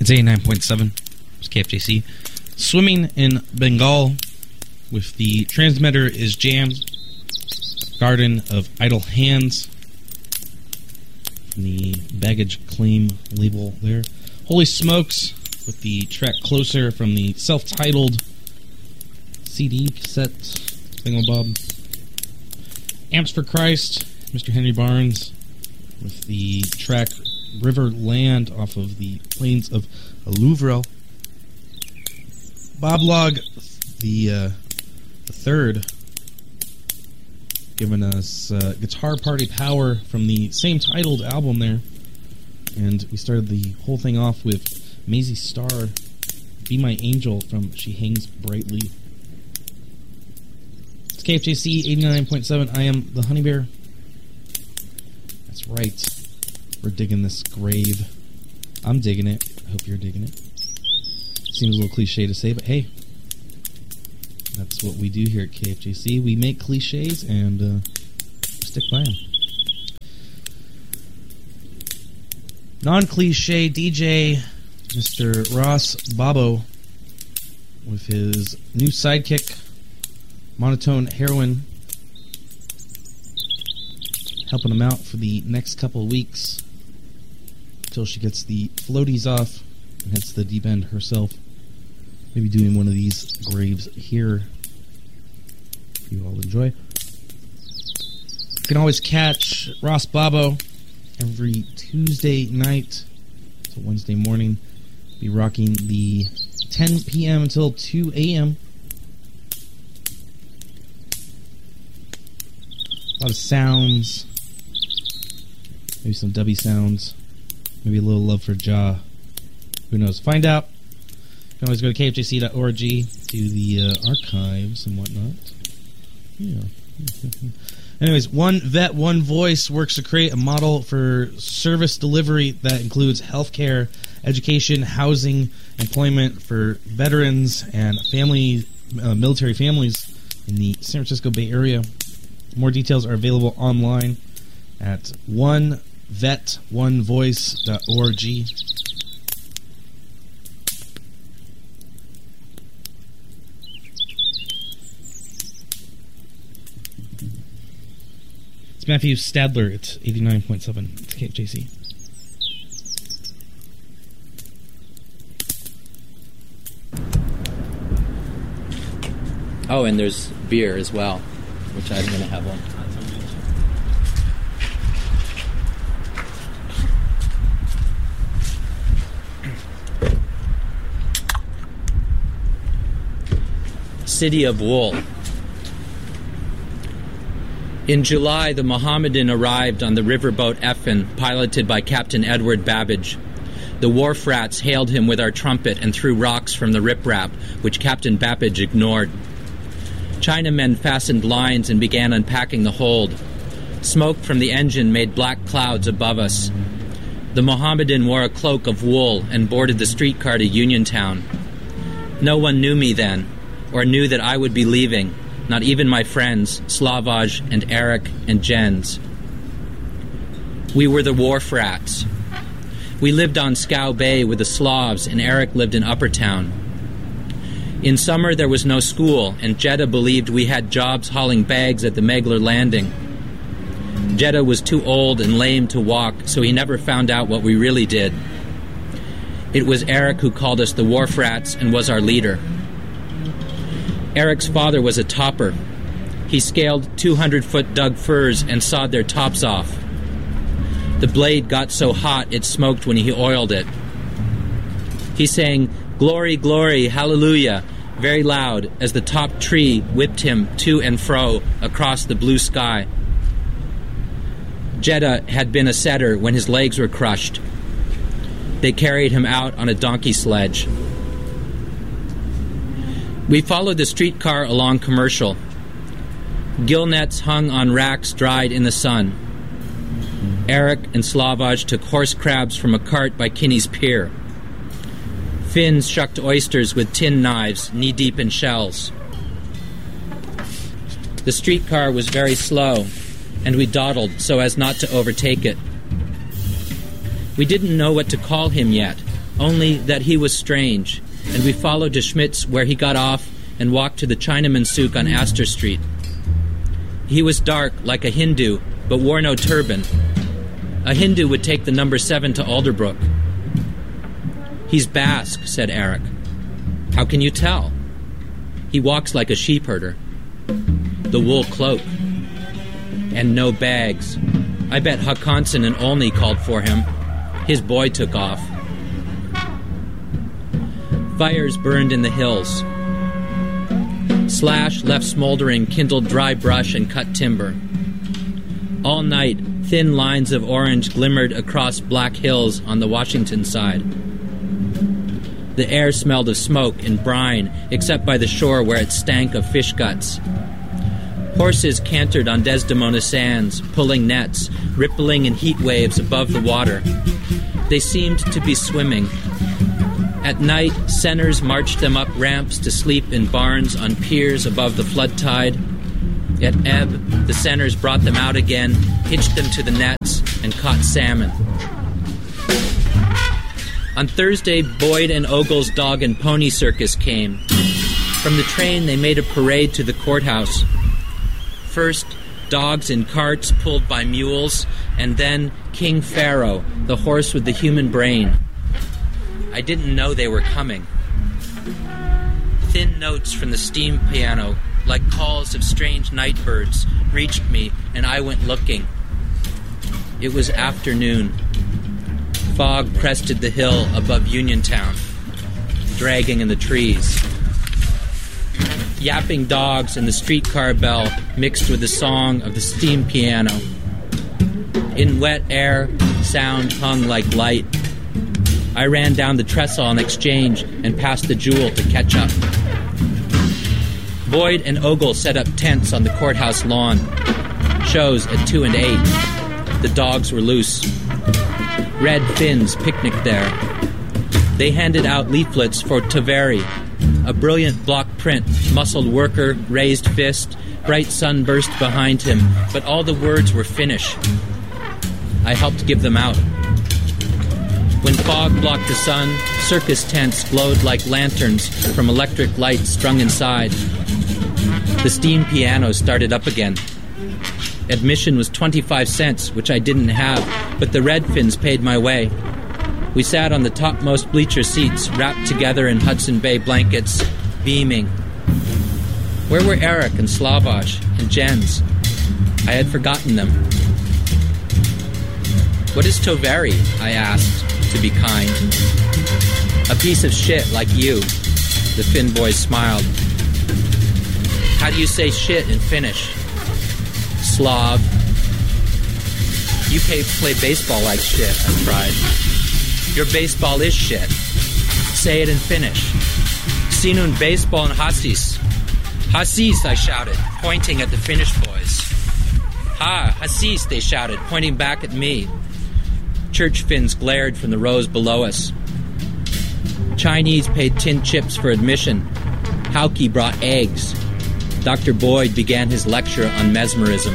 It's 89.7. It's KFJC. Swimming in Bengal with the transmitter is jammed. Garden of Idle Hands. From the baggage claim label there. Holy Smokes with the track Closer from the self-titled CD cassette thingamabob. Amps for Christ, Mr. Henry Barnes with the track River Land off of the Plains of Louvre. Bob Log, the third, giving us Guitar Party Power from the same titled album there. And we started the whole thing off with Maisie Starr, Be My Angel from She Hangs Brightly. It's KFJC 89.7. I am the Honey Bear. That's right. We're digging this grave. I'm digging it. I hope you're digging it. Seems a little cliche to say, but hey, that's what we do here at KFJC. We make cliches and stick by them. Non-cliche DJ, Mr. Ross Bobo, with his new sidekick, Monotone Heroin, helping him out for the next couple of weeks until she gets the floaties off and heads to the deep end herself. Maybe doing one of these graves here. If you all enjoy. You can always catch Ross Bobo every Tuesday night to Wednesday morning. Be rocking the 10 p.m. until 2 a.m. A lot of sounds. Maybe some dubby sounds. Maybe a little love for Ja. Who knows? Find out. You can always go to kfjc.org to the archives and whatnot. Yeah. Anyways, One Vet, One Voice works to create a model for service delivery that includes healthcare, education, housing, employment for veterans and military families in the San Francisco Bay Area. More details are available online at onevetonevoice.org. It's Matthew Stadler. It's 89.7. It's KFJC. Oh, and there's beer as well, which I'm going to have one. City of Wool. In July, the Mohammedan arrived on the riverboat Effin, piloted by Captain Edward Babbage. The wharf rats hailed him with our trumpet and threw rocks from the riprap, which Captain Babbage ignored. Chinamen fastened lines and began unpacking the hold. Smoke from the engine made black clouds above us. The Mohammedan wore a cloak of wool and boarded the streetcar to Uniontown. No one knew me then, or knew that I would be leaving, not even my friends, Slavoj and Eric and Jens. We were the wharf rats. We lived on Scow Bay with the Slavs, and Eric lived in Uppertown. In summer, there was no school, and Jetta believed we had jobs hauling bags at the Megler Landing. Jetta was too old and lame to walk, so he never found out what we really did. It was Eric who called us the wharf rats and was our leader. Eric's father was a topper. He scaled 200-foot Doug firs and sawed their tops off. The blade got so hot it smoked when he oiled it. He sang, "Glory, glory, hallelujah," very loud as the top tree whipped him to and fro across the blue sky. Jetta had been a setter when his legs were crushed. They carried him out on a donkey sledge. We followed the streetcar along Commercial. Gill nets hung on racks dried in the sun. Eric and Slavoj took horse crabs from a cart by Kinney's Pier. Finns shucked oysters with tin knives, knee-deep in shells. The streetcar was very slow, and we dawdled so as not to overtake it. We didn't know what to call him yet. only that he was strange, and we followed to Schmidt's, where he got off and walked to the Chinaman souk on Astor Street. He was dark, like a Hindu, but wore no turban. A Hindu would take the number 7 to Alderbrook. "He's Basque," said Eric. "How can you tell?" "He walks like a sheepherder." The wool cloak. And no bags. I bet Håkansson and Olney called for him. His boy took off. Fires burned in the hills. Slash, left smoldering, kindled dry brush and cut timber. All night, thin lines of orange glimmered across black hills on the Washington side. The air smelled of smoke and brine, except by the shore where it stank of fish guts. Horses cantered on Desdemona sands, pulling nets, rippling in heat waves above the water. They seemed to be swimming. At night, centers marched them up ramps to sleep in barns on piers above the flood tide. At ebb, the centers brought them out again, hitched them to the nets, and caught salmon. On Thursday, Boyd and Ogle's dog and pony circus came. From the train, they made a parade to the courthouse. First, dogs in carts pulled by mules, and then King Pharaoh, the horse with the human brain. I didn't know they were coming. Thin notes from the steam piano, like calls of strange night birds, reached me, and I went looking. It was afternoon. Fog crested the hill above Uniontown, dragging in the trees. Yapping dogs and the streetcar bell mixed with the song of the steam piano. In wet air, sound hung like light. I ran down the trestle on Exchange and past the Jewel to catch up. Boyd and Ogle set up tents on the courthouse lawn. Shows at 2 and 8. The dogs were loose. Red Finns picnicked there. They handed out leaflets for Toveri, a brilliant block print, muscled worker, raised fist, bright sunburst behind him, but all the words were Finnish. I helped give them out. When fog blocked the sun, circus tents glowed like lanterns from electric lights strung inside. The steam piano started up again. Admission was 25 cents, which I didn't have, but the Red Finns paid my way. We sat on the topmost bleacher seats, wrapped together in Hudson Bay blankets, beaming. Where were Eric and Slavoj and Jens? I had forgotten them. "What is Toveri?" I asked, to be kind. "A piece of shit like you." The Finn boys smiled. "How do you say shit in Finnish?" "Slav." "You play baseball like shit," I cried. "Your baseball is shit. Say it in Finnish." "Sinun baseball in Hassis." "Hassis," I shouted, pointing at the Finnish boys. "Ha, Hassis," they shouted, pointing back at me. Church Finns glared from the rows below us. Chinese paid tin chips for admission. Hauke brought eggs. Dr. Boyd began his lecture on mesmerism.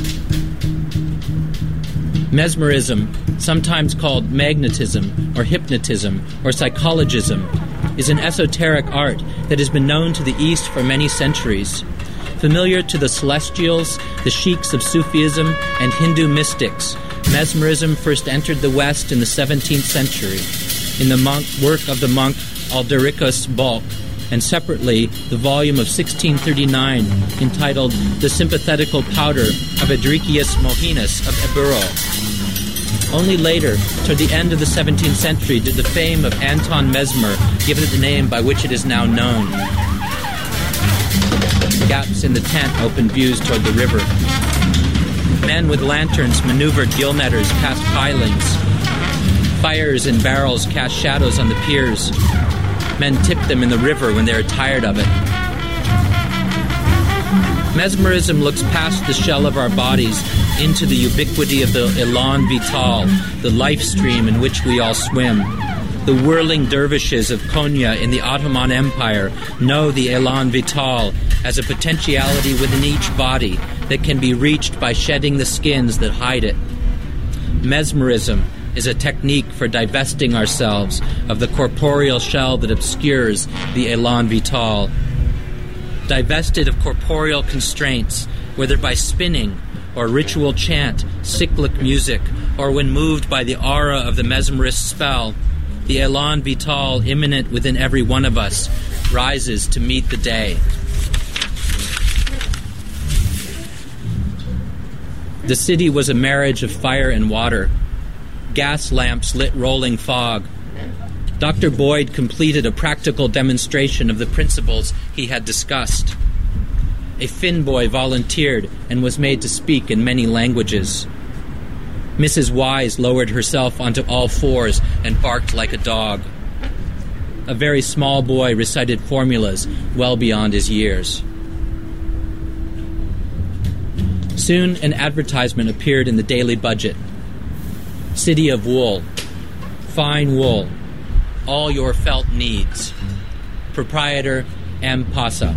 Mesmerism, sometimes called magnetism or hypnotism or psychologism, is an esoteric art that has been known to the East for many centuries. Familiar to the celestials, the sheiks of Sufism, and Hindu mystics, mesmerism first entered the West in the 17th century in the work of the monk Aldericus Bulk, and separately the volume of 1639 entitled The Sympathetical Powder of Adricius Mohinus of Eburo. Only later, toward the end of the 17th century, did the fame of Anton Mesmer give it the name by which it is now known. Gaps in the tent opened views toward the river. Men with lanterns maneuvered gill netters past pilings. Fires in barrels cast shadows on the piers. Men tipped them in the river when they are tired of it. Mesmerism looks past the shell of our bodies into the ubiquity of the Elan Vital, the life stream in which we all swim. The whirling dervishes of Konya in the Ottoman Empire know the Elan Vital as a potentiality within each body that can be reached by shedding the skins that hide it. Mesmerism, is a technique for divesting ourselves of the corporeal shell that obscures the élan vital. Divested of corporeal constraints, whether by spinning or ritual chant, cyclic music, or when moved by the aura of the mesmerist spell, the élan vital immanent within every one of us rises to meet the day. The city was a marriage of fire and water. Gas lamps lit rolling fog. Dr. Boyd completed a practical demonstration of the principles he had discussed. A Finn boy volunteered and was made to speak in many languages. Mrs. Wise lowered herself onto all fours and barked like a dog. A very small boy recited formulas well beyond his years. Soon an advertisement appeared in the daily budget. City of wool. Fine wool. All your felt needs. Proprietor M. Pasa.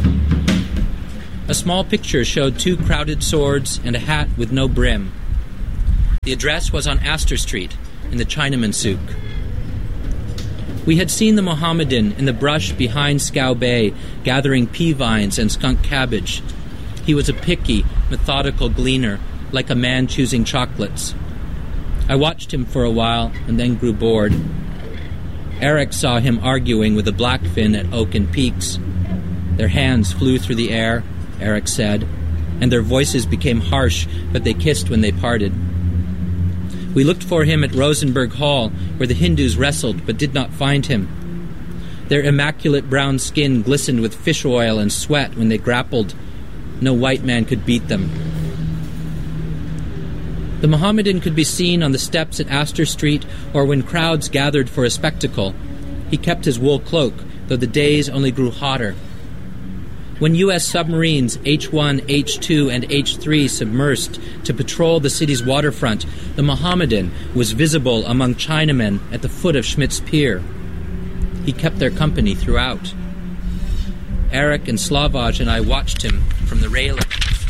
A small picture showed 2 crowded swords and a hat with no brim. The address was on Astor Street, in the Chinaman souk. We had seen the Mohammedan in the brush behind Scow Bay, gathering pea vines and skunk cabbage. He was a picky, methodical gleaner, like a man choosing chocolates. I watched him for a while and then grew bored. Eric saw him arguing with a Blackfin at Oaken Peaks. Their hands flew through the air, Eric said, and their voices became harsh, but they kissed when they parted. We looked for him at Rosenberg Hall, where the Hindus wrestled but did not find him. Their immaculate brown skin glistened with fish oil and sweat when they grappled. No white man could beat them. The Mohammedan could be seen on the steps at Astor Street or when crowds gathered for a spectacle. He kept his wool cloak, though the days only grew hotter. When U.S. submarines H-1, H-2, and H-3 submersed to patrol the city's waterfront, the Mohammedan was visible among Chinamen at the foot of Schmidt's Pier. He kept their company throughout. Eric and Slavoj and I watched him from the railing.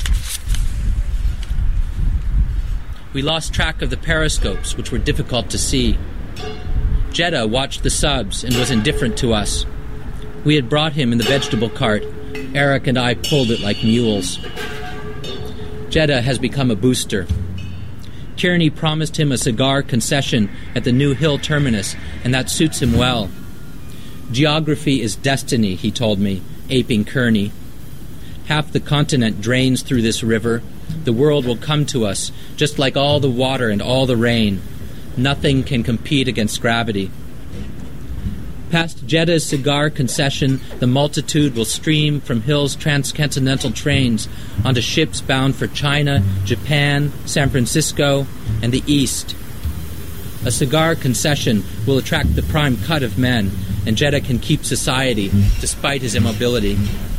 We lost track of the periscopes, which were difficult to see. Jeddah watched the subs and was indifferent to us. We had brought him in the vegetable cart. Eric and I pulled it like mules. Jeddah has become a booster. Kearney promised him a cigar concession at the New Hill terminus, and that suits him well. Geography is destiny, he told me, aping Kearney. Half the continent drains through this river. The world will come to us, just like all the water and all the rain. Nothing can compete against gravity. Past Jeddah's cigar concession, the multitude will stream from Hill's transcontinental trains onto ships bound for China, Japan, San Francisco, and the East. A cigar concession will attract the prime cut of men, and Jeddah can keep society despite his immobility.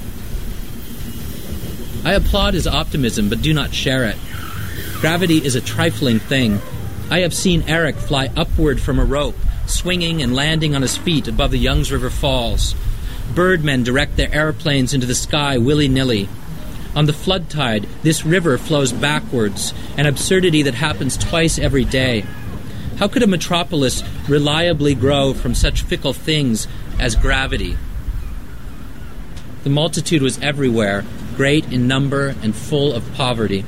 I applaud his optimism, but do not share it. Gravity is a trifling thing. I have seen Eric fly upward from a rope, swinging and landing on his feet above the Youngs River Falls. Birdmen direct their airplanes into the sky willy-nilly. On the flood tide, this river flows backwards, an absurdity that happens twice every day. How could a metropolis reliably grow from such fickle things as gravity? The multitude was everywhere, great in number and full of poverty.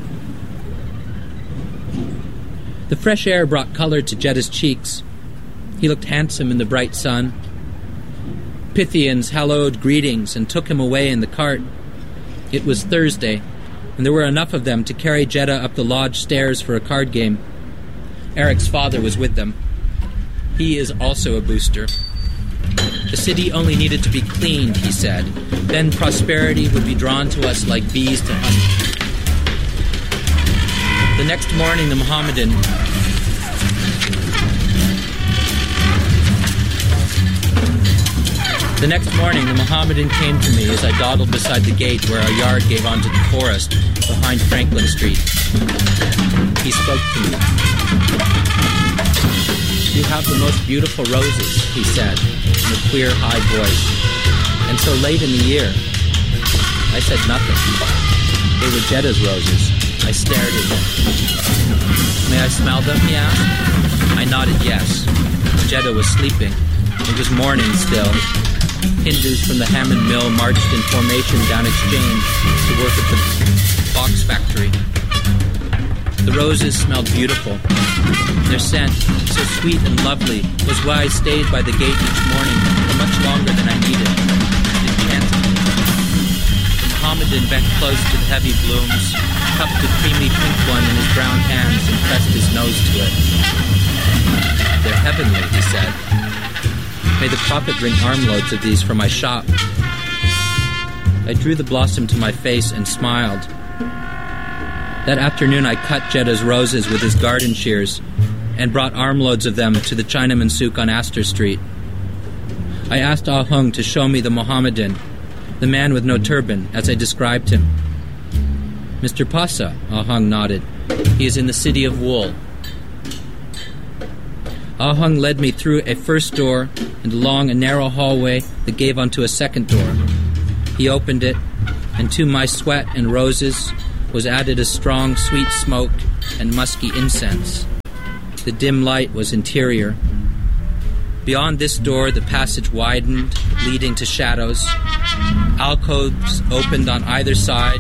The fresh air brought color to Jeddah's cheeks. He looked handsome in the bright sun. Pythians hallowed greetings and took him away in the cart. It was Thursday, and there were enough of them to carry Jeddah up the lodge stairs for a card game. Eric's father was with them. He is also a booster. The city only needed to be cleaned, he said. Then prosperity would be drawn to us like bees to honey. The next morning, the Mohammedan came to me as I dawdled beside the gate where our yard gave onto the forest behind Franklin Street. He spoke to me. "You have the most beautiful roses," he said, in a clear, high voice. "And so late in the year." I said nothing. They were Jeddah's roses. I stared at them. "May I smell them?" he asked. I nodded yes. Jeddah was sleeping. It was morning still. Hindus from the Hammond Mill marched in formation down Exchange to work at the box factory. The roses smelled beautiful. Their scent, so sweet and lovely, was why I stayed by the gate each morning for much longer than I needed. It enchanted me. The Mohammedan bent close to the heavy blooms, cupped a creamy pink one in his brown hands and pressed his nose to it. "They're heavenly," he said. "May the Prophet bring armloads of these for my shop." I drew the blossom to my face and smiled. That afternoon I cut Jeddah's roses with his garden shears and brought armloads of them to the Chinaman souk on Astor Street. I asked Ah Hung to show me the Mohammedan, the man with no turban, as I described him. "Mr. Pasa," Ah Hung nodded. "He is in the city of wool." Ah Hung led me through a first door and along a narrow hallway that gave onto a second door. He opened it, and to my sweat and roses was added a strong, sweet smoke and musky incense. The dim light was interior. Beyond this door, the passage widened, leading to shadows. Alcoves opened on either side.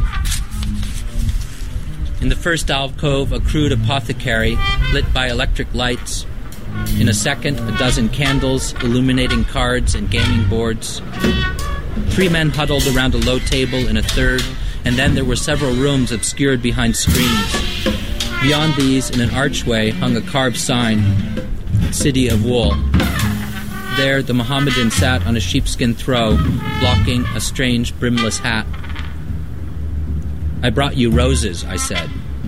In the first alcove, a crude apothecary lit by electric lights. In a second, a dozen candles illuminating cards and gaming boards. 3 men huddled around a low table in a third, and then there were several rooms obscured behind screens. Beyond these, in an archway, hung a carved sign, "City of Wool." There, the Mohammedan sat on a sheepskin throw, blocking a strange brimless hat. "I brought you roses," I said.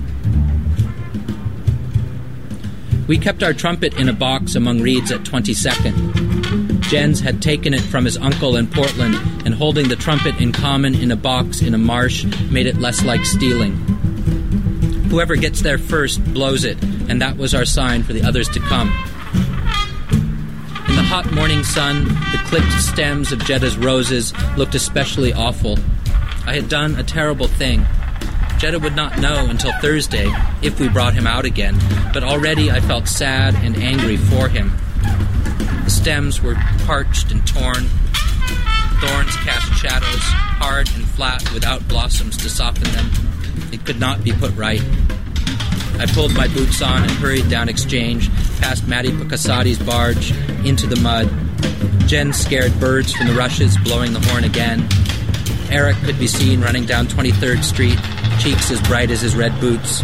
We kept our trumpet in a box among reeds at 22nd. Jens had taken it from his uncle in Portland, and holding the trumpet in common in a box in a marsh made it less like stealing. Whoever gets there first blows it, and that was our sign for the others to come. In the hot morning sun, the clipped stems of Jeddah's roses looked especially awful. I had done a terrible thing. Jeddah would not know until Thursday if we brought him out again, but already I felt sad and angry for him. The stems were parched and torn. Thorns cast shadows, hard and flat, without blossoms to soften them. It could not be put right. I pulled my boots on and hurried down Exchange, past Matty Pukasati's barge, into the mud. Jen scared birds from the rushes, blowing the horn again. Eric could be seen running down 23rd Street, cheeks as bright as his red boots.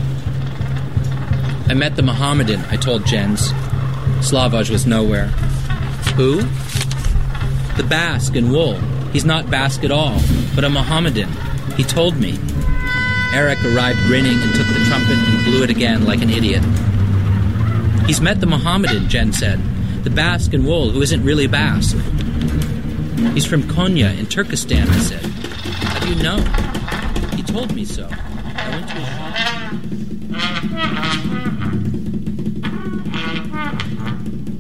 I met the Mohammedan, I told Jens. Slavoj was nowhere. Who? The Basque in wool. He's not Basque at all, but a Mohammedan. He told me. Eric arrived grinning and took the trumpet and blew it again like an idiot. He's met the Mohammedan, Jen said. The Basque in wool, who isn't really Basque. He's from Konya in Turkestan, I said. How do you know? He told me so. I went to his shop.